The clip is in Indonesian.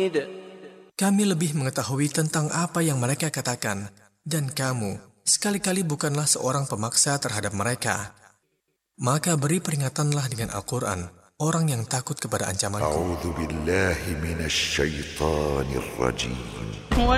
Kami lebih mengetahui tentang apa yang mereka katakan, dan kamu sekali-kali bukanlah seorang pemaksa terhadap mereka. Maka beri peringatanlah dengan Al-Quran orang yang takut kepada ancamanku. A'udzu billahi minasy syaithanir rajim.